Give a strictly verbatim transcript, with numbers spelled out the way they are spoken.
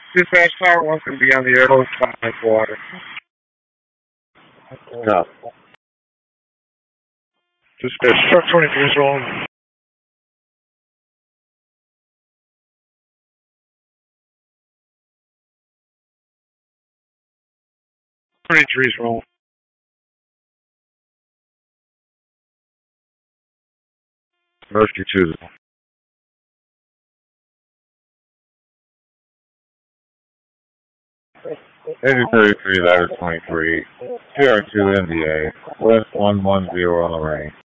Dispatch Tower wants to be on the air host five water. No. Dispatch Tower twenty-three is rolling. twenty-three is rolling. Mercy two. Eighty thirty-three, ladder twenty-three. T R two N D A. West one one zero on the range.